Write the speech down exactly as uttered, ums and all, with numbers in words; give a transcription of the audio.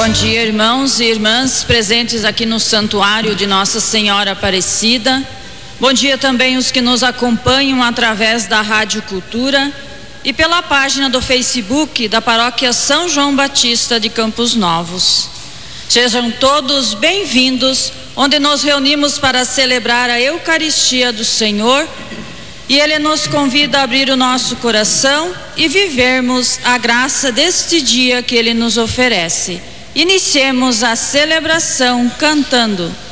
Bom dia, irmãos e irmãs presentes aqui no Santuário de Nossa Senhora Aparecida. Bom dia também os que nos acompanham através da Rádio Cultura e pela página do Facebook da Paróquia São João Batista de Campos Novos. Sejam todos bem-vindos, onde nos reunimos para celebrar a Eucaristia do Senhor, e Ele nos convida a abrir o nosso coração e vivermos a graça deste dia que Ele nos oferece. Iniciemos a celebração cantando: